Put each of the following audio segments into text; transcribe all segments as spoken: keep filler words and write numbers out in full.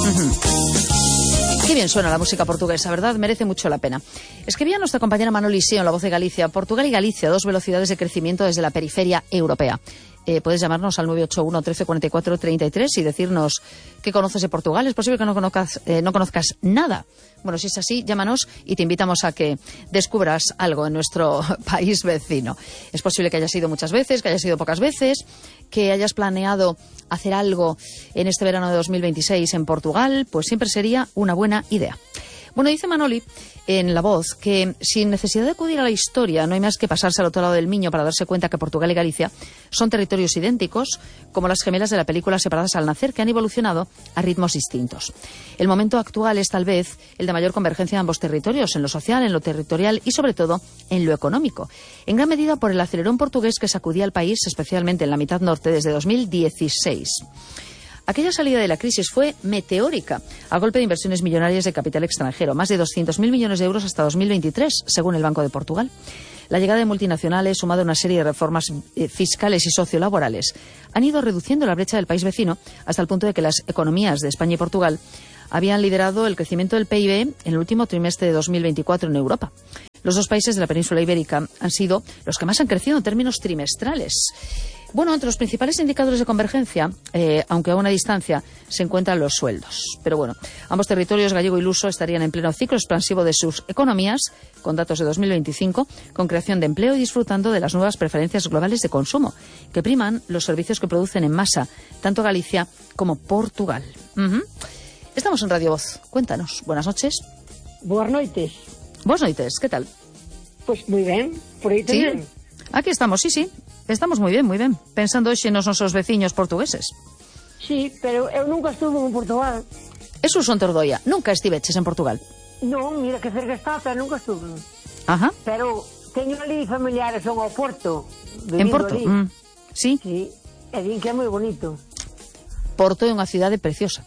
Uh-huh. Qué bien suena la música portuguesa, ¿verdad? Merece mucho la pena. Escribía nuestra compañera Manoli Seo en La Voz de Galicia: Portugal y Galicia, dos velocidades de crecimiento desde la periferia europea. Eh, puedes llamarnos al nueve ocho uno, trece, cuarenta y cuatro, treinta y tres y decirnos qué conoces de Portugal. Es posible que no conozcas, eh, no conozcas nada. Bueno, si es así, llámanos y te invitamos a que descubras algo en nuestro país vecino. Es posible que hayas ido muchas veces, que hayas ido pocas veces, que hayas planeado hacer algo en este verano de dos mil veintiséis en Portugal, pues siempre sería una buena idea. Bueno, dice Manoli en La Voz que sin necesidad de acudir a la historia no hay más que pasarse al otro lado del Miño para darse cuenta que Portugal y Galicia son territorios idénticos, como las gemelas de la película Separadas al nacer, que han evolucionado a ritmos distintos. El momento actual es tal vez el de mayor convergencia de ambos territorios, en lo social, en lo territorial y sobre todo en lo económico, en gran medida por el acelerón portugués que sacudía al país, especialmente en la mitad norte, desde dos mil dieciséis. Aquella salida de la crisis fue meteórica, a golpe de inversiones millonarias de capital extranjero, más de doscientos mil millones de euros hasta dos mil veintitrés, según el Banco de Portugal. La llegada de multinacionales, sumada a una serie de reformas eh, fiscales y sociolaborales, han ido reduciendo la brecha del país vecino hasta el punto de que las economías de España y Portugal habían liderado el crecimiento del P I B en el último trimestre de dos mil veinticuatro en Europa. Los dos países de la península ibérica han sido los que más han crecido en términos trimestrales. Bueno, entre los principales indicadores de convergencia, eh, aunque a una distancia, se encuentran los sueldos. Pero bueno, ambos territorios, gallego y luso, estarían en pleno ciclo expansivo de sus economías, con datos de dos mil veinticinco, con creación de empleo y disfrutando de las nuevas preferencias globales de consumo, que priman los servicios que producen en masa, tanto Galicia como Portugal. Uh-huh. Estamos en Radio Voz. Cuéntanos. Buenas noches. Buenas noites. Buenas noites. ¿Qué tal? Pues muy bien. Por aí tamén. ¿Sí? Aquí estamos, sí, sí. Estamos moi ben, moi ben. Pensando hoxe nos nosos veciños portugueses. Sí, pero eu nunca estuve en Portugal. Eso son Tordoia. Nunca estiveches en Portugal? Non, mira que cerca está, pero nunca estuve. Ajá. Pero teño ali familiares son ao Porto. En Porto? Mm. Sí. Sí, e din que é moi bonito. Porto é unha cidade preciosa.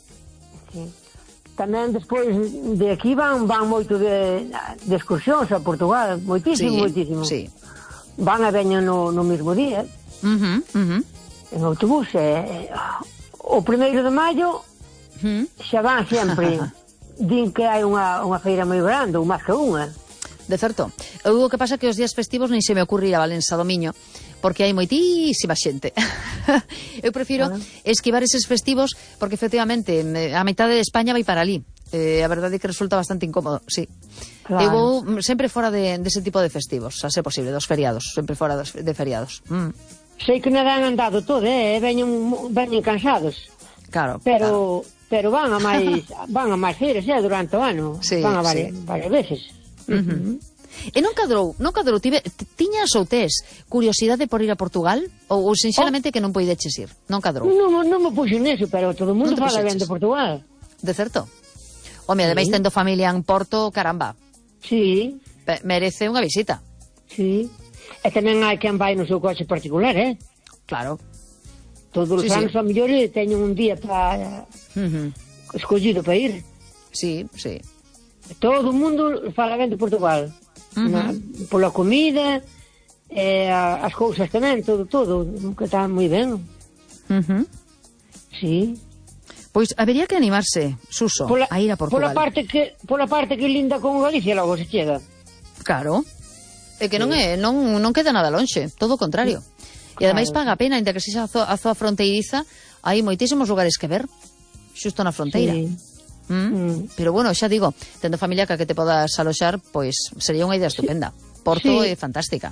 Sí. Tamén despois de aquí van van moito de, de excursións a Portugal. Moitísimo, sí, moitísimo. Sí. Van a veña no, no mesmo día, uh-huh, uh-huh. en autobús. Eh, o primeiro de maio uh-huh. xa van sempre. Din que hai unha, unha feira moi grande, ou máis que unha. De certo. O que pasa que os días festivos nin se me ocurre ir a Valença domiño, porque hai moitísima xente. Eu prefiro uh-huh. esquivar eses festivos, porque efectivamente a metade de España vai para ali. Eh, a verdade é que resulta bastante incómodo, sí. Claro. Eu vou sempre fora de, de ese tipo de festivos, a ser posible, dos feriados, sempre fora dos, de feriados. Mm. Sei que non han andado todo, eh, veñen, veñen cansados. Claro, pero, claro. Pero van a máis van a máis feiras, eh, durante o ano. Sí, van a varias, sí. varias veces. Uh-huh. E non cadrou, non cadrou, tive, tiñas ou tes curiosidade por ir a Portugal? Ou, ou sinceramente oh. que non poideches ir? Non cadrou? Non, non me puxo neso, pero todo o mundo fala ben de Portugal. De certo? Home, ademais, sí. Tendo familia en Porto, caramba. Sí. Merece unha visita. Sí. E tamén hai quen vai no seu coche particular, eh? Claro. Todos os sí, anos, sí. A mellor, teñen un día para uh-huh. escollido para ir. Sí, sí. Todo o mundo fala ben de Portugal. Uh-huh. Na, pola comida, eh, as cousas tamén, todo, todo. Que está moi ben. Uh-huh. Sí. Pois habería que animarse, Suso, pola, a ir a Portugal. Pola parte que pola parte que linda con Galicia logo se chega. Claro. É que non é non non queda nada lonxe, todo o contrario. Sí. E ademais paga a pena, ainda que sexa a zoa, a zoa fronteiriza, hai moitísimos lugares que ver, xusto na fronteira. Sí. Mm? Mm. Pero bueno, xa digo, tendo familia que te podas aloxar, pois sería unha idea estupenda. Sí. Porto sí. É fantástica.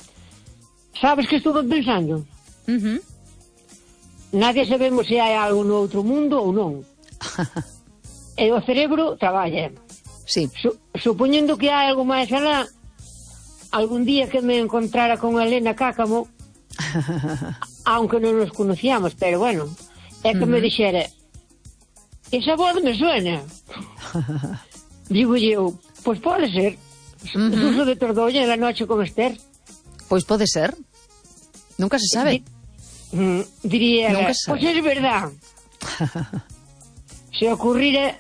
Sabes que estuve pensando? Uh-huh. Nadie sabemos se hai algo no outro mundo ou non. E o cerebro traballa. Sí. Su, supoñendo que hai algo máis alá, algún día que me encontrara con Elena Cácamo, aunque non nos conocíamos, pero bueno, é que uh-huh. me dixera, esa voz me suena. Digo eu, pois pode ser. Uh-huh. Suso de Tordoia en la noche con Esther. Pois pode ser. Nunca se sabe. Di Mm, diría ela, pois é verdad. Se ocurrira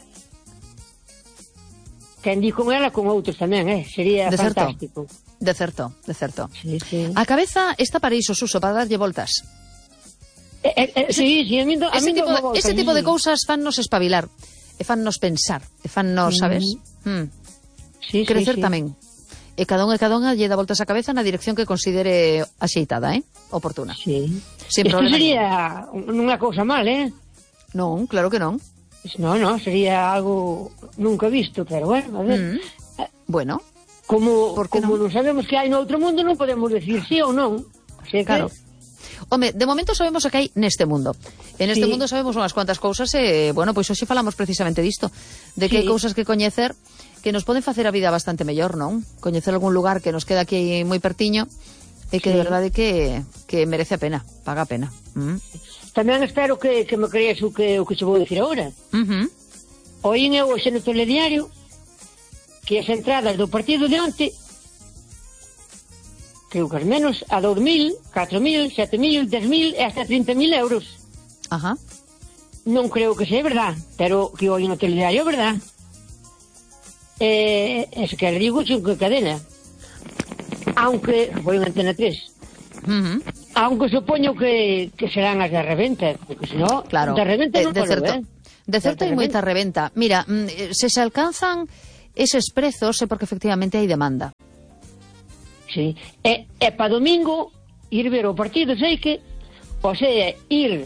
que andí con ela con outros tamén, eh? Sería de fantástico. Certo. De certo, de certo. Sí, sí. A cabeza está para iso, Suso, para darlle voltas. Eh, eh, ese, sí, sí, a mí, a ese, mí tipo, no ese tipo de cousas fannos espabilar, e fannos pensar, e fannos, sabes? Mm. Sí, Crecer sí, sí. tamén. E cada unha e cada unha lle dá voltas a cabeza na dirección que considere axeitada, eh? Oportuna. Sí. Sin Isto problema sería unha cousa mal, eh? Non, claro que non. No, no, sería algo nunca visto, pero bueno, a ver. Mm. Bueno. Como, non? como non sabemos que hai no outro mundo, non podemos decir sí ou non. Así que... Claro. Home, de momento sabemos o que hai neste mundo. En este Sí. mundo sabemos unhas cuantas cousas e, bueno, pois hoxe falamos precisamente disto, de que Sí. hai cousas que coñecer que nos poden facer a vida bastante mellor, non? Coñecer algún lugar que nos queda aquí moi pertiño e que Sí. de verdade que, que merece a pena, paga a pena. Mm. Tamén espero que, que me creas o que, o que se vou dicir agora. Uh-huh. Oín eu hoxe no telediario que as entradas do partido de onte, creo que as menos, a dous mil, catro mil, sete mil, dez mil e hasta trinta mil euros. Ajá. Non creo que sea verdad, pero que oín no telediario é verdad. Eh, es que le digo que cadena. Aunque, voy en Antena tres. Uh-huh. Aunque supoño que, que serán as de reventa, porque se no, Claro. de reventa Eh, non de polo, certo, eh? de certo hai moita reventa. Mira, mm, se se alcanzan eses prezos é porque efectivamente hai demanda. Sí. E, e pa domingo ir ver o partido, sei que, o sea, ir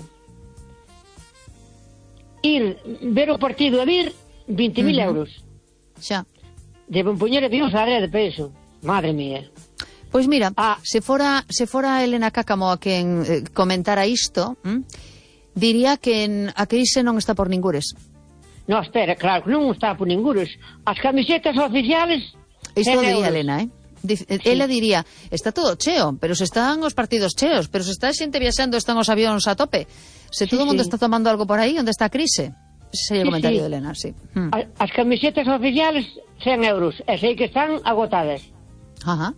ir ver o partido a vir vinte mil Uh-huh. euros. Xa. Deben poñer avións á rede para eso. Madre mía. Pois mira, Ah. se fora se fora Elena Cácamo a quen eh, comentara isto, ¿m? diría que en, a crise non está por ningures. No, espera, claro que non está por ninguros. As camisetas oficiales Isto cen diría euros. Elena, eh? Dic, sí. Ela diría, está todo cheo, pero se están os partidos cheos, pero se está a xente viaxando, están os avións a tope. Se Sí, todo o mundo sí. está tomando algo por aí, onde está a crise? Ese sería o Sí, comentario sí. de Elena, sí. Hmm. A- As camisetas oficiales cen euros. E sei que están agotadas. Ajá.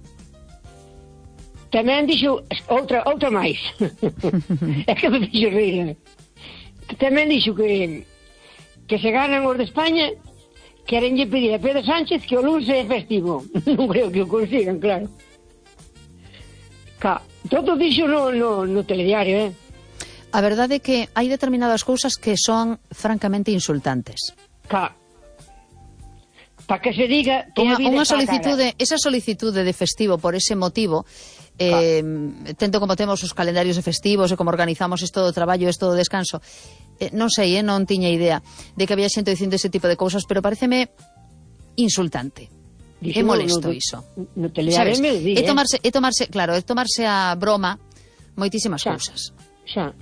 Tamén dixo outra outra máis. É que me fixo rir. Tamén dixo que que se ganan os de España querenlle pedir a Pedro Sánchez que o lunes é festivo. Non creo que o consigan, claro. Ca, todo dixo no, no, no telediario, eh? A verdade é que hai determinadas cousas que son francamente insultantes. Ca, para que se diga que Unha, a vida unha está solicitude, esa solicitude de festivo por ese motivo, eh, tento como temos os calendarios de festivos e como organizamos isto do traballo, isto do descanso, eh, non sei, eh, non tiña idea de que había xente dicindo ese tipo de cousas, pero pareceme insultante. Dixo É no- molesto no- iso. no telediario Sabes? me di, É eh? tomarse, é tomarse, claro, é tomarse a broma moitísimas Xa. cousas. Xa.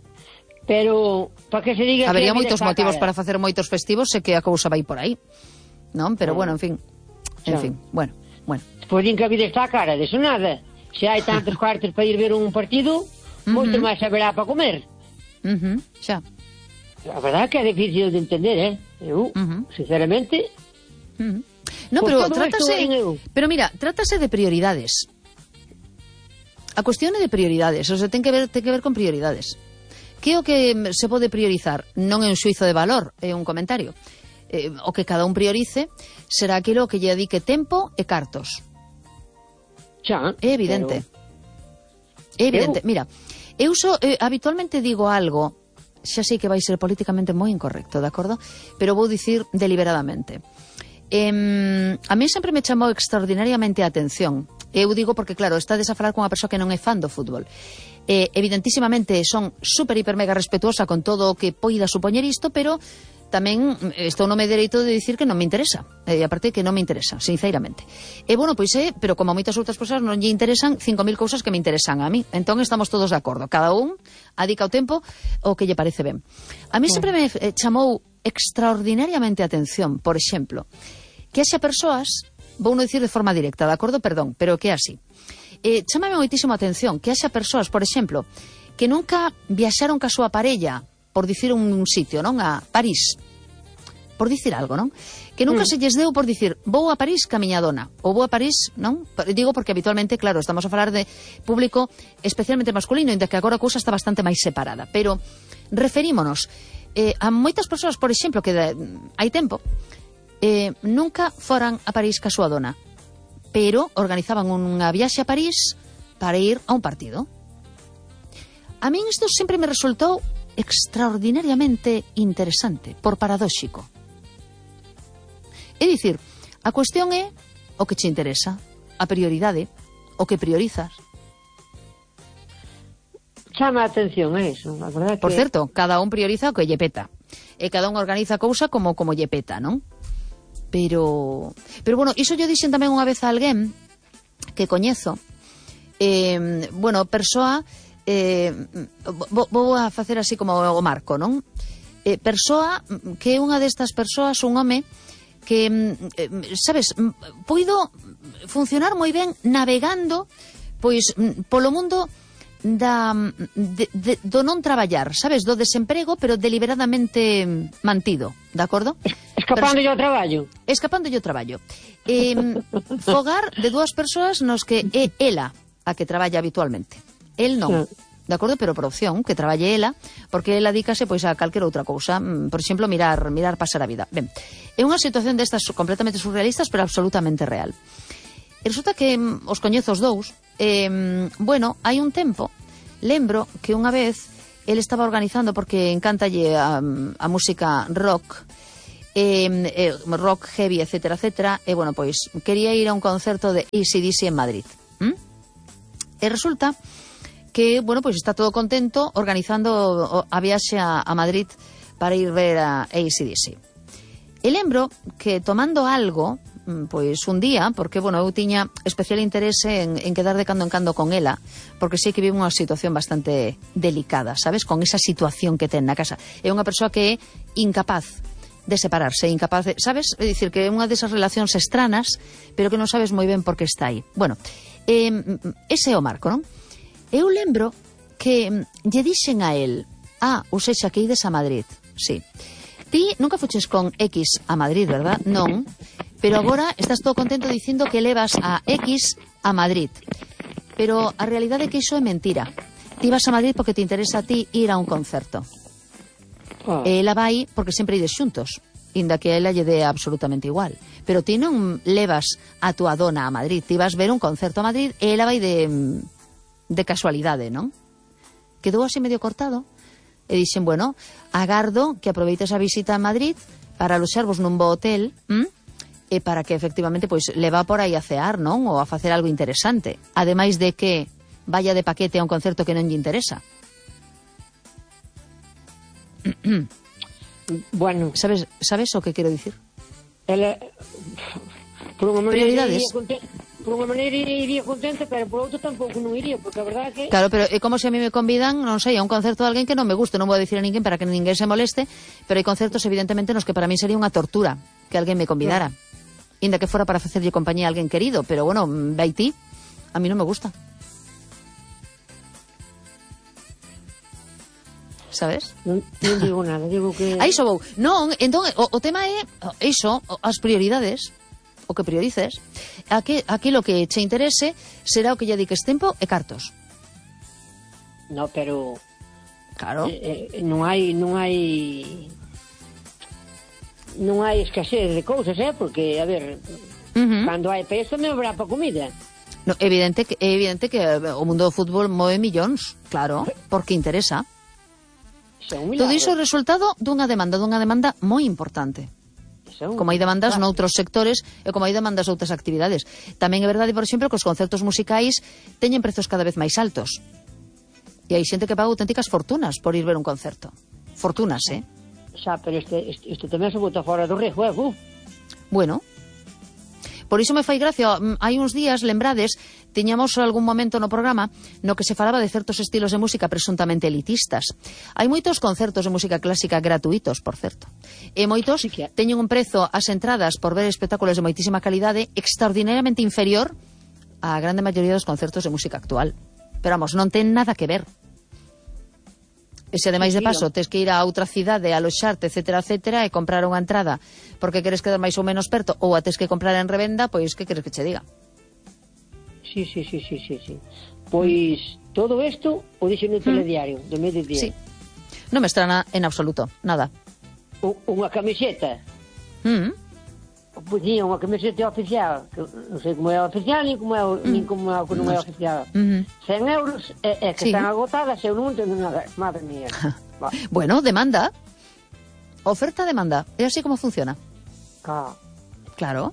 Pero para que se diga Habería que a vida moitos está motivos cara. para facer moitos festivos e que a cousa vai por aí. Non? Pero Ah. bueno, en fin. En Xa. fin, bueno, bueno. Pois din que a vida está cara, deso nada. Se hai tantos cuartos para ir ver un partido, moito máis haberá para comer. Uh-huh, xa. A verdade que é difícil de entender, eh? Eu, Ujú. sinceramente, Uh-huh. No, Pues pero todo trátase, esto en eu. pero mira, trátase de prioridades. A cuestión é de prioridades, o sea, ten que ver, ten que ver con prioridades. Que o que mm, se pode priorizar non é un xuizo de valor, é un comentario. Eh, o que cada un priorice será aquilo que lle dedique tempo e cartos. xa. É evidente. É evidente. Eu- Mira, eu so, eh, habitualmente digo algo, xa sei que vai ser políticamente moi incorrecto, de acordo? Pero vou dicir deliberadamente. Eh, a mí sempre me chamou extraordinariamente a atención. Eu digo porque, claro, estades a falar con unha persoa que non é fan do fútbol. Eh, evidentísimamente son super, hiper, mega respetuosa con todo o que poida supoñer isto, pero tamén eh, estou no meu dereito de dicir que non me interesa. E eh, aparte que non me interesa, sinceramente. E bueno, pois é, pero como a moitas outras persoas non lle interesan cinco mil cousas que me interesan a mí. Entón estamos todos de acordo. Cada un adica o tempo o que lle parece ben. A mí sempre me eh, chamou extraordinariamente a atención, por exemplo, que haxa persoas, vou non dicir de forma directa, de acordo, perdón, pero que é así. Eh, chámame moitísimo a atención que haxa persoas, por exemplo, que nunca viaxaron ca súa parella, por dicir un sitio, non? A París. Por dicir algo, non? Que nunca mm. se lles deu por dicir vou a París ca miña dona, ou vou a París, non? Digo porque habitualmente, claro, estamos a falar de público especialmente masculino, inda que agora a cousa está bastante máis separada, pero referímonos eh, a moitas persoas, por exemplo, que de, hai tempo, eh, nunca foran a París ca súa dona, pero organizaban unha viaxe a París para ir a un partido. A min isto sempre me resultou extraordinariamente interesante, por paradóxico. É dicir, a cuestión é o que che interesa, a prioridade, o que priorizas. Chama a atención a eso, a verdade que... Por certo, cada un prioriza o que lle peta. E cada un organiza a cousa como como lle peta, non? Pero, pero bueno, iso yo dixen tamén unha vez a alguén que coñezo. Eh, bueno, persoa, eh, vou a facer así como o marco, non? Eh, persoa que é unha destas persoas, un home que, eh, sabes, poido funcionar moi ben navegando, pois, polo mundo da, de, de, do non traballar, sabes, do desemprego, pero deliberadamente mantido, de acordo? Escapando ao traballo. Escapando ao traballo. Eh, fogar de dúas persoas nos que é ela a que traballa habitualmente. El non. Sí. De acordo, pero por opción, que traballe ela, porque ela dícase pois a calquera outra cousa, por exemplo, mirar mirar pasar a vida. Ben, é unha situación destas completamente surrealistas, pero absolutamente real. E resulta que os coñezo os dous. Eh, bueno, hai un tempo, lembro que unha vez el estaba organizando, porque encantalle a, a música rock, eh, eh, rock heavy, etcétera, etcétera, e bueno, pois quería ir a un concerto de A C D C en Madrid. ¿Mm? E resulta que, bueno, pois está todo contento organizando a viaxe a, a Madrid para ir ver a A C D C. E lembro que tomando algo, pois un día, porque, bueno, eu tiña especial interese en, en quedar de cando en cando con ela, porque sei que vive unha situación bastante delicada, sabes, con esa situación que ten na casa. É unha persoa que é incapaz de separarse, incapaz de, sabes, é dicir, que é unha desas relacións estranas, pero que non sabes moi ben por que está aí. Bueno, eh, ese é o marco, non? Eu lembro que lle dixen a él, ah, ou sexa, que ides a Madrid, sí. Ti nunca fuches con X a Madrid, verdad? Non. Pero agora estás todo contento dicindo que levas a X a Madrid. Pero a realidade é que iso é mentira. Ti vas a Madrid porque te interesa a ti ir a un concerto. Oh. E ela vai porque sempre ides xuntos, inda que a ela lle dé absolutamente igual. Pero ti non levas a tua dona a Madrid. Ti vas ver un concerto a Madrid e ela vai de, de casualidade, non? Quedou así medio cortado. E dixen, bueno, agardo que aproveites a visita a Madrid para aloxarvos nun bo hotel, ¿m? E para que efectivamente pois leva por aí a cear, non? Ou a facer algo interesante. Ademais de que vaya de paquete a un concerto que non lle interesa. Bueno, sabes, sabes o que quero dicir? Ela por unha maneira prioridades. Por unha maneira iría contenta, pero por outra tampouco non iría, porque a verdade é que... Claro, pero é como se a mí me convidan, non sei, a un concerto de alguén que non me guste, non vou a dicir a ninguén para que ninguén se moleste, pero hai concertos evidentemente nos que para mí sería unha tortura que alguén me convidara. No. Inda que fora para facerlle compañía a alguén querido, pero bueno, vai ti, a mí non me gusta. Sabes? Non, non digo nada, digo que... A iso vou. Non, entón, o, o tema é iso, as prioridades, o que priorices, aqui, aquilo que che interese será o que lle dediques tempo e cartos. No, pero... Claro. Eh, eh, non hai... Non hai... non hai escasez de cousas, eh? Porque, a ver, uh-huh. cando hai peso non habrá pa comida. No, evidente que, é evidente que o mundo do fútbol move millóns, claro, porque interesa. Todo iso é o resultado dunha demanda, dunha demanda moi importante. Como hai demandas claro. noutros sectores e como hai demandas noutras actividades. Tamén é verdade, por exemplo, que os concertos musicais teñen prezos cada vez máis altos. E hai xente que paga auténticas fortunas por ir ver un concerto. Fortunas, eh? Xa, pero este, este, este tamén se bota fora do rego, eh? Uh. Bueno, por iso me fai gracia. Hai uns días, lembrades, tiñamos algún momento no programa no que se falaba de certos estilos de música presuntamente elitistas. Hai moitos concertos de música clásica gratuitos, por certo. E moitos sí que... teñen un prezo ás entradas por ver espectáculos de moitísima calidade extraordinariamente inferior á grande maioría dos concertos de música actual. Pero, vamos, non ten nada que ver. E se ademais de paso tes que ir a outra cidade, aloxarte, etcétera, etcétera, e comprar unha entrada porque queres quedar máis ou menos perto, ou a tes que comprar en revenda, pois que queres que che diga? Sí, sí, sí, sí, sí, sí. Pois mm. todo isto o dixen no telediario, mm. do mediodía. Sí. Non me estrana en absoluto, nada. O, unha camiseta. Mm. puñía unha camiseta oficial, que non sei como é oficial, nin como é, mm. nin como é o que non é oficial. Mm-hmm. cen euros, é, é que sí. Están agotadas, eu non entendo nada. Madre mía. Bueno, demanda. Oferta-demanda. É así como funciona. Ah. Claro.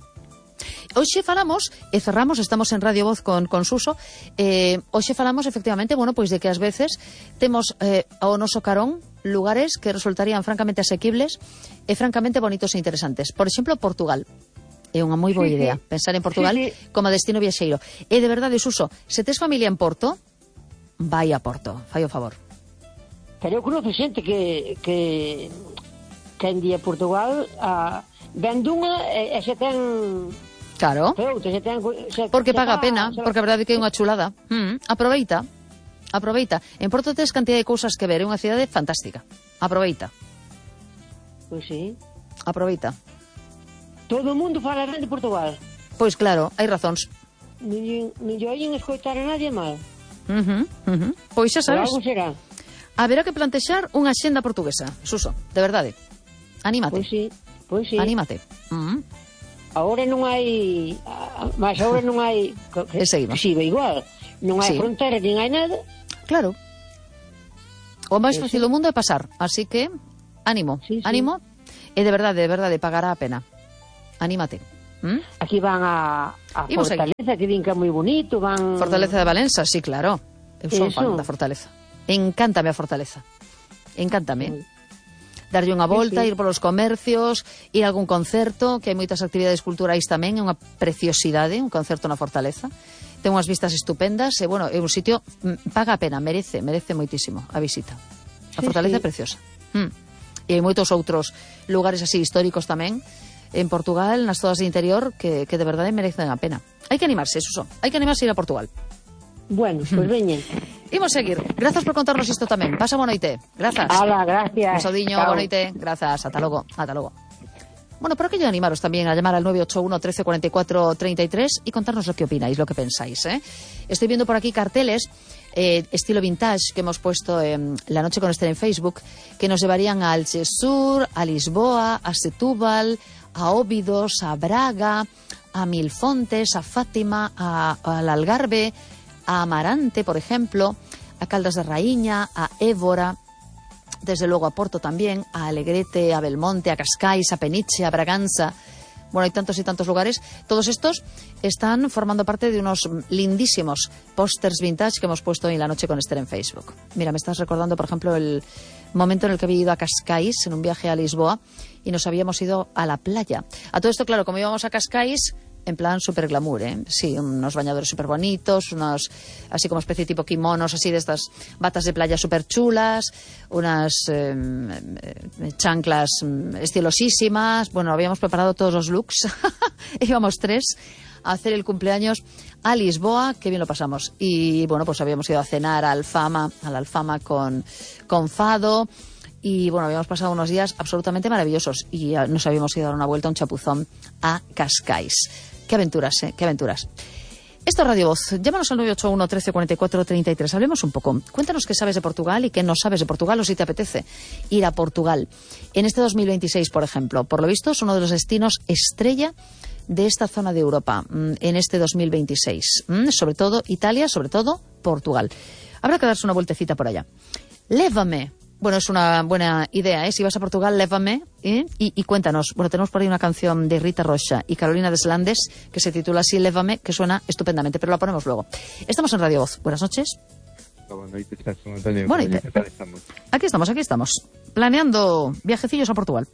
Hoxe falamos, e cerramos, estamos en Radio Voz con, con Suso, eh, hoxe falamos efectivamente, bueno, pois de que ás veces temos eh, ao noso carón lugares que resultarían francamente asequibles e francamente bonitos e interesantes. Por exemplo, Portugal. É unha moi boa sí, idea, sí. Pensar en Portugal sí, sí. como destino viaxeiro. E de verdade, Suso, se tes familia en Porto, vai a Porto, fai o favor. Pero eu conoce xente que que que en día Portugal a, ven dunha e, e se ten... Claro, pero, se ten, se, porque se paga a pa, pena, se... porque a verdade é que é unha chulada. Mm, aproveita, aproveita. En Porto tes cantidad de cousas que ver, é unha cidade fantástica. Aproveita. Pois sí. Aproveita. Todo o mundo fala ben de Portugal. Pois claro, hai razóns. Nin lle oyen escoitar a nadie mal. Uh -huh, uh -huh. Pois xa sabes. Pero algo será. Haberá que plantexar unha xenda portuguesa, Suso, de verdade. Anímate. Pois sí, pois sí. Anímate. Uh -huh. Agora non hai... Mas agora non hai... E seguimos. Si, igual. Non hai sí. Fronteras, nin hai nada. Claro. O máis fácil do mundo é pasar. Así que, ánimo. Sí, sí. Ánimo. E de verdade, de verdade, pagará a pena. Anímate. ¿Mm? Aquí van a, a Fortaleza, que din que é moi bonito. Van... Fortaleza de Valença, sí, claro. Eu son fan da Fortaleza. Encántame a Fortaleza. Encántame. Sí. Darlle unha volta, sí, sí. Ir polos comercios, ir a algún concerto, que hai moitas actividades culturais tamén, é unha preciosidade, un concerto na Fortaleza. Ten unhas vistas estupendas, e, bueno, é un sitio, paga a pena, merece, merece moitísimo a visita. A Fortaleza sí, sí. É preciosa. Mm. E hai moitos outros lugares así históricos tamén, en Portugal, nas zonas de interior, que, que de verdade merecen a pena. Hai que animarse, Suso, hai que animarse a ir a Portugal. Bueno, pois pues veñen. Imos seguir. Grazas por contarnos isto tamén. Pasa boa noite. Grazas. Hola, gracias. Un saudiño, boa noite. Grazas. Ata logo. Ata logo. Bueno, por aquello de animaros también a llamar al nueve ocho uno, trece, cuarenta y cuatro, treinta y tres y contarnos lo que opináis, lo que pensáis, ¿eh? Estoy viendo por aquí carteles eh, estilo vintage que hemos puesto en La Noche con Esther en Facebook, que nos llevarían a Algesur, a Lisboa, a Setúbal, a Óbidos, a Braga, a Milfontes, a Fátima, a, a Algarve, a Amarante, por ejemplo, a Caldas de Raíña, a Évora, desde luego a Porto también, a Alegrete, a Belmonte, a Cascais, a Peniche, a Braganza. Bueno, hay tantos y tantos lugares. Todos estos están formando parte de unos lindísimos pósters vintage que hemos puesto en La Noche con Esther en Facebook. Mira, me estás recordando, por ejemplo, el momento en el que había ido a Cascais en un viaje a Lisboa y nos habíamos ido a la playa. A todo esto, claro, como íbamos a Cascais, en plan super glamour, ¿eh? Sí, unos bañadores súper bonitos, unos así como especie tipo kimonos, así de estas batas de playa súper chulas, unas eh, chanclas estilosísimas. Bueno, habíamos preparado todos los looks. Íbamos tres a hacer el cumpleaños a Lisboa, que bien lo pasamos. Y bueno, pues habíamos ido a cenar a Alfama, a la Alfama con, con Fado. Y bueno, habíamos pasado unos días absolutamente maravillosos y nos habíamos ido a dar una vuelta, un chapuzón a Cascais. Qué aventuras, ¿eh? Qué aventuras. Esto es Radio Voz. Llámanos al nueve ocho uno, trece, cuarenta y cuatro, treinta y tres. Hablemos un poco. Cuéntanos qué sabes de Portugal y qué no sabes de Portugal, o si te apetece ir a Portugal. En este dos mil veintiséis, por ejemplo, por lo visto es uno de los destinos estrella de esta zona de Europa en este dos mil veintiséis. Sobre todo Italia, sobre todo Portugal. Habrá que darse una vueltecita por allá. Lévame. Bueno, es una buena idea, ¿eh? Si vas a Portugal, lévame, ¿eh? y, y cuéntanos. Bueno, tenemos por ahí una canción de Rita Rocha y Carolina Deslandes que se titula así, Lévame, que suena estupendamente, pero la ponemos luego. Estamos en Radio Voz. Buenas noches. Buenas noches, Antonio. Buenas noches. Aquí estamos, aquí estamos. Planeando viajecillos a Portugal.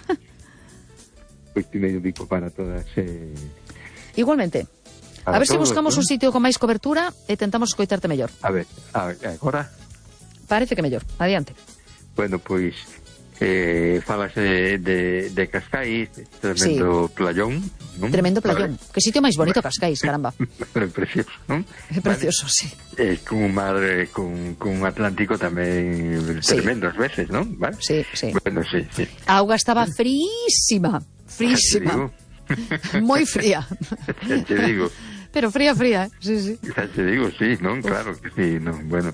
Pues medio pico para todas. Eh... Igualmente. Para a ver todos, si buscamos, ¿no?, un sitio con máis cobertura e tentamos escoitarte mellor. A ver, a ver, agora... Parece que mellor. Adiante. Bueno, pois eh, falase de, de, de Cascais, tremendo sí. playón, ¿no? Tremendo playón. Vale. Que sitio máis bonito, Cascais, caramba. Pero precioso, ¿no? É precioso, vale. Sí. Eh, con un mar, con, con un Atlántico tamén sí. tremendas veces, ¿no? ¿Vale? Sí, sí. Bueno, sí, sí. A auga estaba frísima, frísima. Moi fría. Ya te digo. Pero fría, fría, ¿eh? Sí, sí. Ya te digo, sí, ¿no? Uf. Claro que sí, ¿no? Bueno...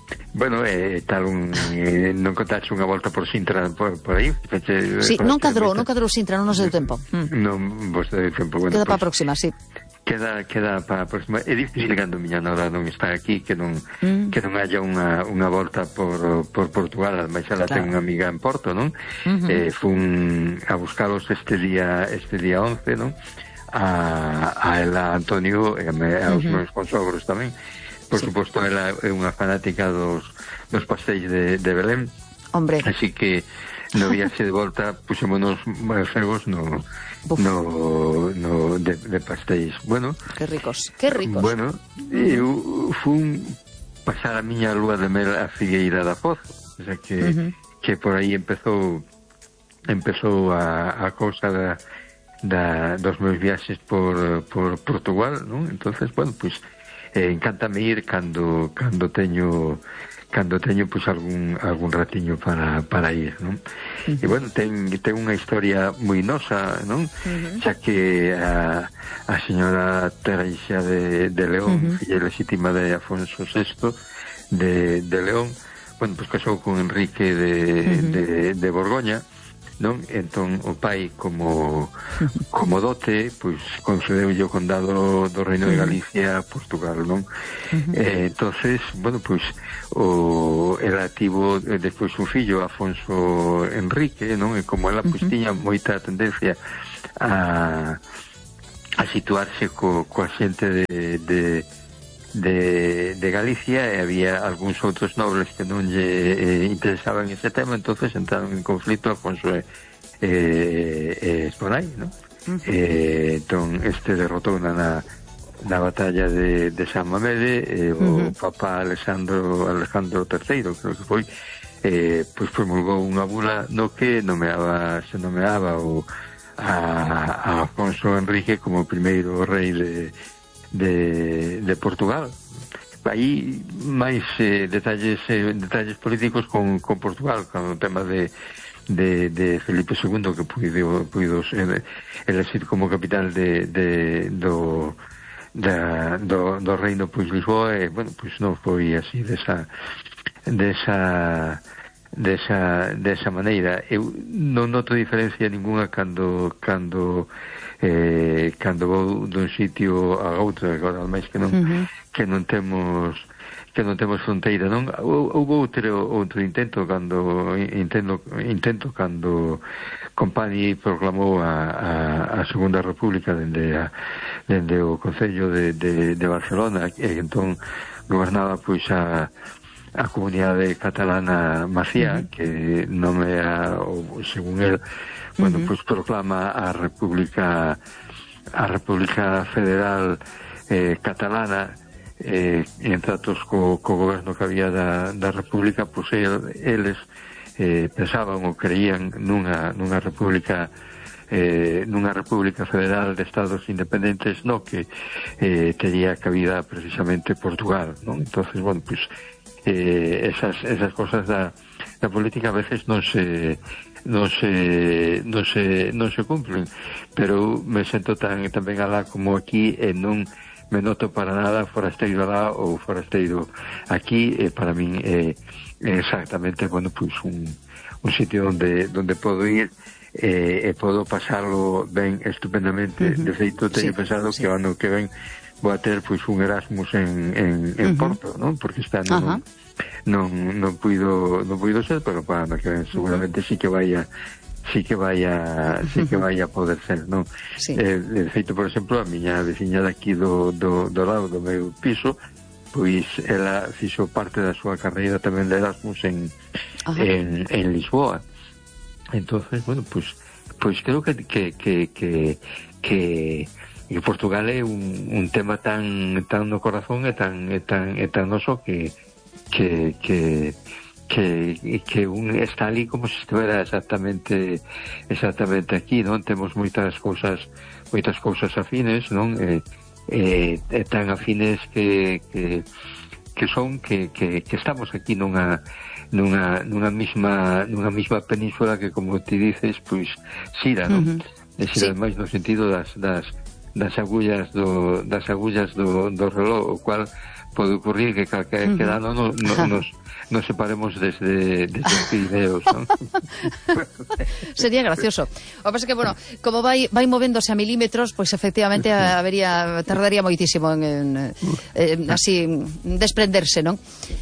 Bueno, eh, tal un eh, non contaxe unha volta por Sintra por, por aí? Feche, sí, por non cadrou, non cadrou Sintra, non nos deu tempo. Mm. Non vos deu tempo. Bueno, queda pues, para a próxima, sí. Queda, queda para a próxima. É difícil cando miña nora non está aquí que non mm. que non haya unha, unha volta por, por Portugal, ademais ela claro. ten unha amiga en Porto, non? Uh-huh. Eh, fun a buscalos este día este día once, non? A, a ela Antonio e a, aos uh-huh. meus consogros tamén. Por sí. suposto, ela é unha fanática dos, dos pastéis de, de Belén. Hombre. Así que no viaxe de volta puxémonos fegos no, no, no de, de pastéis. Bueno, que ricos, que ricos. Bueno, eu fun pasar a miña lúa de mel a Figueira da Foz. O sea que, uh-huh. que por aí empezou empezou a, a cousa da, da, dos meus viaxes por, por Portugal, non? Entonces, bueno, pois pues, Eh, encántame ir cando cando teño cando teño pois pues, algún algún ratiño para para ir, non? Uh-huh. E bueno, ten ten unha historia moi nosa, non? Uh-huh. Xa que a a señora Teresa de de León, uh-huh. filla legítima de Afonso sexto de de León, bueno, pois pues, casou con Enrique de uh-huh. de de Borgoña, non? Entón o pai como como dote pois concedeulle o condado do Reino de Galicia a Portugal, non? Uh-huh. Eh, entonces, bueno, pois o ela tivo eh, despois un fillo, Afonso Enrique, non? E como ela pois uh-huh. tiña moita tendencia a a situarse co, coa xente de, de de, de Galicia, e había algúns outros nobles que non lle eh, interesaban ese tema, entonces entraron en conflito Afonso e eh, eh, Esponai, non? Uh-huh. Eh, entón este derrotou na, na batalla de, de San Mamede, e eh, o uh-huh. papá Alexandro Alejandro terceiro, creo que foi, eh, pois promulgou unha bula no que nomeaba, se nomeaba o, a, a Afonso Enrique como primeiro rei de De, de Portugal. Aí máis eh, detalles eh, detalles políticos con, con Portugal, con o tema de, de, de Felipe segundo, que puido, puido ser elegir como capital de, de, do, da, do, do reino pois Lisboa, e bueno, pois non foi así desa desa desa, desa maneira. Eu non noto diferencia ninguna cando cando eh, cando vou dun sitio a outro, agora máis que non uh-huh. que non temos que non temos fronteira, non? Houve outro outro intento cando intento intento cando Compani proclamou a, a, a Segunda República dende a, dende o Concello de, de, de Barcelona, e entón gobernaba pois a a comunidade catalana Macía, uh-huh. que nomea, según el, bueno, uh-huh. pues proclama a República a República Federal eh, Catalana, eh, en tratos co, co goberno que había da, da República, pues el, eles eh, pensaban ou creían nunha, nunha República eh, nunha República Federal de Estados Independentes, no que eh, tería cabida precisamente Portugal, ¿no? Entonces, bueno, pues Eh, esas esas cosas da, da política a veces non se non se non se non se cumplen, pero me sento tan tamén alá como aquí, e non me noto para nada forasteiro alá ou forasteiro aquí. E para min é eh, exactamente, bueno, pois pues un, un sitio onde donde podo ir e eh, podo pasarlo ben estupendamente. Uh-huh. De feito, teño sí, pensado sí. que o ano que ven vou a ter pois un Erasmus en, en, en uh-huh. Porto, non? Porque este ano uh-huh. non, non puido non puido ser, pero para ano que ven seguramente uh-huh. sí que vaya sí que vaya sí que vaya a poder ser, non? Sí. Eh, de feito, por exemplo, a miña veciña daqui do, do, do lado do meu piso, pois ela fixo parte da súa carreira tamén de Erasmus en, uh-huh. en, en Lisboa. Entonces, bueno, pois pois creo que que que que, que E Portugal é un, un tema tan tan no corazón e tan e tan e tan noso que que que que que un está ali como se estivera exactamente exactamente aquí, non? Temos moitas cousas moitas cousas afines, non? E, e, e tan afines que que que son que que que estamos aquí nunha nunha nunha mesma nunha mesma península que, como ti dices, pois xira, non? Uh-huh. E xira, sí. máis no sentido das das das agullas do das agullas do, do reloj, o cual pode ocurrir que calquera uh-huh. ano no, no, nos, nos separemos desde, desde os Pirineos, non? Sería gracioso. O que pasa que, bueno, como vai, vai movéndose a milímetros, pois pues, efectivamente habería, tardaría moitísimo en, en eh, así desprenderse, non?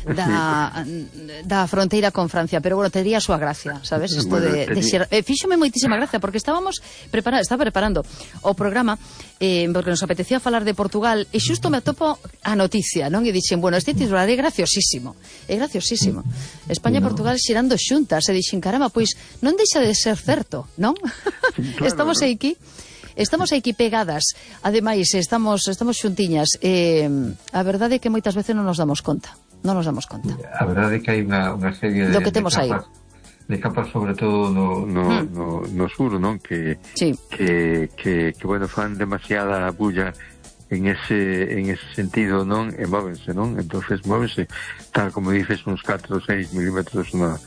Da, da fronteira con Francia, pero bueno, tería a súa gracia, sabes? Isto bueno, de, de xer... eh, fíxome moitísima gracia, porque estábamos preparando, estaba preparando o programa eh, porque nos apetecía falar de Portugal e xusto me atopo a noticia, non? E dixen, bueno, este titular é graciosísimo, é graciosísimo. España e Portugal xerando xuntas, e dixen, caramba, pois non deixa de ser certo, non? Claro, estamos aquí, estamos aquí pegadas, ademais, estamos estamos xuntiñas, eh, a verdade é que moitas veces non nos damos conta, non nos damos conta. A verdade é que hai unha, unha serie de, do que temos de capas, aí. de capas sobre todo no, no, hmm. no, no sur, non? Que, sí. que, que, que, bueno, fan demasiada bulla en ese en ese sentido, non? E móvense, non? Entonces móvense, tal como dices, uns catro ou seis milímetros na,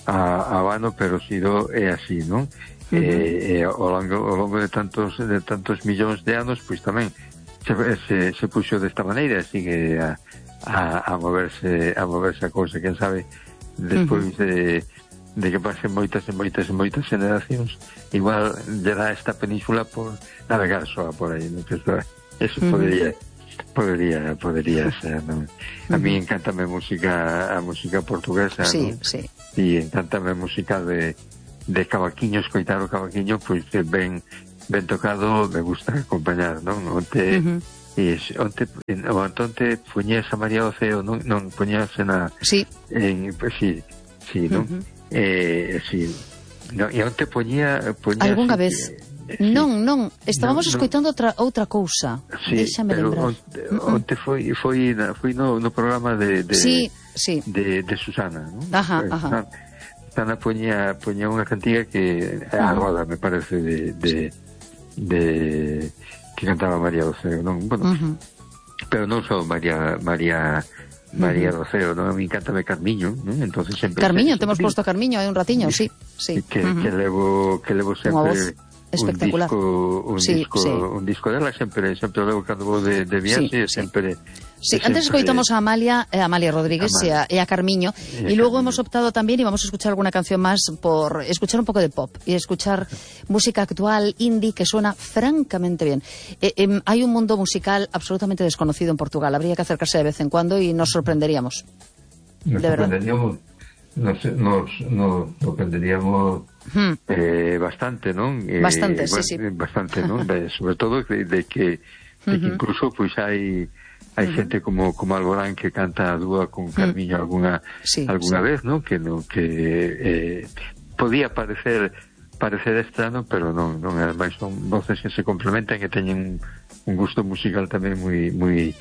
a, a vano, pero si do é así, non? Uh-huh. E, e ao longo, ao longo de tantos de tantos millóns de anos, pois tamén se, se, se puxo desta maneira e sigue a, a, a moverse a moverse a cousa, quen sabe despois uh-huh. de, de que pasen moitas e moitas e moitas generacións, igual lle dá esta península por navegar só por aí, non? Que eso uh-huh. podría podría podría ser, non? A mí encántame música a música portuguesa, sí, non? Sí. E encántame música de de cavaquiño, escoitar o cavaquiño, pois que ben ben tocado me gusta acompañar, non? Onte uh-huh. e onte o onte puñes a María Oceo, non non puñase na sí. en pues sí, sí, non? Uh-huh. Eh, sí. No, e onte poñía poñía algunha vez que, Sí. Non, non, estábamos no, escoitando outra outra cousa. Sí, déxame pero lembrar. Onte, onte foi foi foi no, no programa de de, sí, sí. de de Susana, ¿no? Ajá, ajá. Susana poñía poñía unha cantiga que uh-huh. a roda, me parece, de de de que cantaba María Oceo, non? Bueno, uh-huh. pero non só María María María uh-huh. Oceo, non? A mí encántame Carmiño, non? Entonces sempre Carmiño, temos posto Carmiño hai un ratiño, sí, sí. Que uh-huh. que levo que levo sempre espectacular. Un disco, un, sí, disco, sí. un disco dela sempre, sempre levo cando vou de, de viaxe, sí, sempre... Sí, antes escoitamos a Amalia, eh, Amalia Rodríguez Amalia. E, a, e a Carmiño, e, y luego Carmiño. Hemos optado también, y vamos a escuchar alguna canción más, por escuchar un poco de pop y escuchar música actual, indie, que suena francamente bien. Eh, eh, hay un mundo musical absolutamente desconocido en Portugal, habría que acercarse de vez en cuando y nos sorprenderíamos. Nos de sorprenderíamos. Nos, nos, nos sorprenderíamos hmm. eh, bastante, ¿no? Bastante, eh, sí, sí. Bastante, ¿no? De, sobre todo de, de que, de que incluso pues hay hay uh-huh. gente como como Alborán que canta a dúa con Carmiño uh-huh. alguna sí, alguna sí. vez, ¿no? Que no que eh, podía parecer parecer extraño, pero non, non, además son voces que se complementan, que teñen un gusto musical tamén moi moi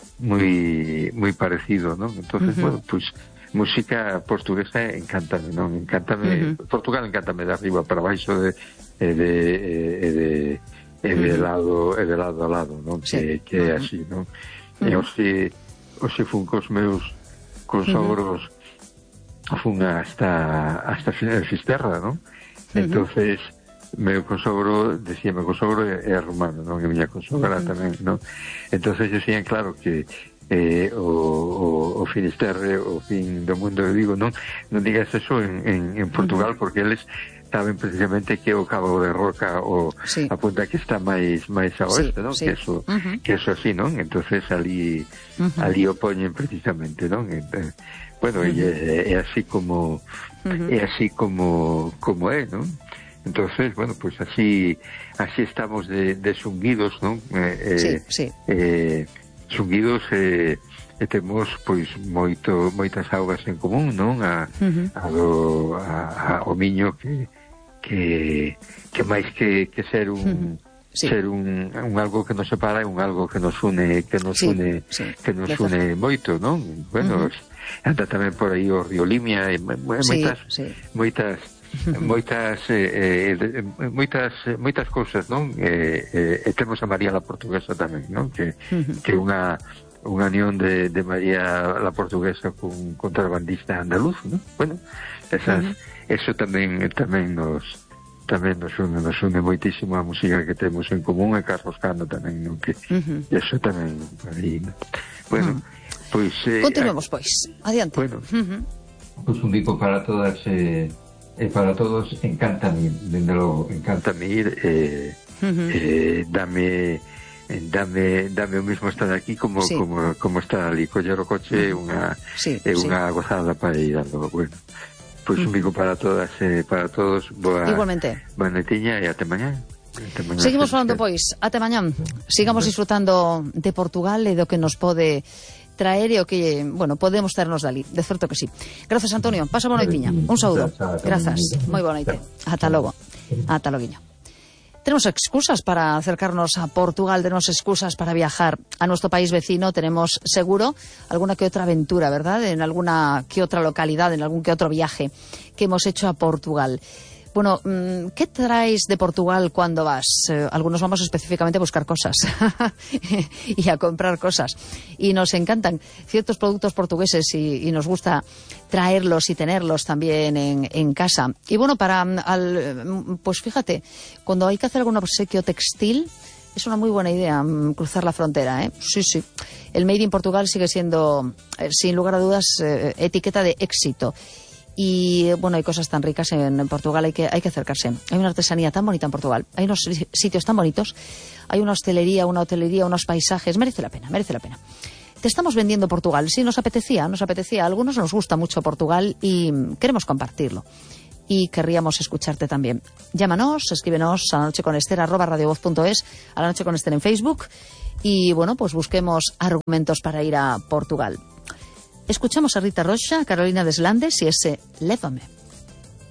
moi moi parecido, ¿no? Entonces, uh-huh. bueno, pues música portuguesa encántame, non? Encántame, uh-huh. Portugal encántame de arriba para baixo, de e de e de e de lado e de lado a lado, non? Sí. Que que é uh-huh. así, non? Uh-huh. E hoxe hoxe fun cos meus cos sogros uh-huh. fun hasta hasta Fisterra, non? Uh-huh. Entonces meu consogro, decía, meu consogro é romano, non? E miña consogra uh-huh. tamén, non? Entonces decían, claro, que eh, o, o, o Finisterre, o fin do mundo de Vigo, non non digas eso en, en, en Portugal, uh-huh. porque eles saben precisamente que o Cabo de Roca o sí. a punta que está máis máis a oeste, sí, non? Sí. Que eso uh-huh. que eso así, non? Entonces ali uh-huh. ali o poñen precisamente, non? Entonces, bueno, uh-huh. é, é así como uh-huh. é así como como é, non? Entonces, bueno, pues así así estamos de, de xunguidos, non? Eh, sí, sí. Eh, xunguidos e, e temos pois moito moitas augas en común, non? A, uh-huh. a do a, a, o miño que que que máis que que ser un uh-huh. sí. ser un, un algo que nos separa, un algo que nos une, que nos sí, une sí. que nos Deja. une moito, non? Bueno, uh-huh. anda tamén por aí o Río Limia e moitas sí, sí. moitas moitas eh, eh, moitas moitas cousas, non? Eh, eh, e temos a María la Portuguesa tamén, non? Que uh-huh. que unha unha unión de, de María la Portuguesa con contrabandista andaluz, non? Bueno, esas uh-huh. eso tamén tamén nos tamén nos une, nos une moitísimo a música que temos en común, e Carlos Cano tamén, non? Que uh-huh. eso tamén aí, ¿no? Bueno, uh-huh. Pois, eh, Continuemos, pois. Adiante. Bueno, uh-huh. pois un bico para todas e eh, eh, para todos. Encántame, dende logo, encántame ir, eh, uh-huh. eh, dame dame dame o mismo estar aquí como sí. como como estar ali, coller o coche é uh-huh. unha sí, é unha sí. gozada para ir dando. Bueno, pois un bico para todas e eh, para todos. Boa, igualmente. Boa noitiña e até mañá. Seguimos falando, pois, até mañán. Sigamos disfrutando de Portugal e do que nos pode traer e o que, bueno, podemos traernos dali. De certo que sí. Grazas, Antonio. Pasa boa noitiña. Un saúdo. Grazas. Moi boa noite. Ata logo. Ata loguiño. Tenemos excusas para acercarnos a Portugal, tenemos excusas para viajar a nuestro país vecino, tenemos seguro alguna que otra aventura, ¿verdad? En alguna que otra localidad, en algún que otro viaje que hemos hecho a Portugal. Bueno, ¿qué traes de Portugal cuando vas? Eh, algunos vamos específicamente a buscar cosas y a comprar cosas. Y nos encantan ciertos productos portugueses y, y nos gusta traerlos y tenerlos también en, en casa. Y bueno, para al, pues fíjate, cuando hay que hacer algún obsequio textil, es una muy buena idea um, cruzar la frontera, ¿eh? Sí, sí. El Made in Portugal sigue siendo, eh, sin lugar a dudas, eh, etiqueta de éxito. Y bueno, hay cosas tan ricas en, en Portugal, hay que, hay que acercarse. Hay una artesanía tan bonita en Portugal, hay unos sitios tan bonitos, hay una hostelería, una hotelería, unos paisajes, merece la pena, merece la pena. Te estamos vendiendo Portugal, sí, nos apetecía, nos apetecía, a algunos nos gusta mucho Portugal y queremos compartirlo. Y querríamos escucharte también. Llámanos, escríbenos a la noche con Esther, arroba radiovoz punto es, a la noche con Esther en Facebook, y bueno, pues busquemos argumentos para ir a Portugal. Escuchamos a Rita Rocha, a Carolina Deslandes y ese Lévame.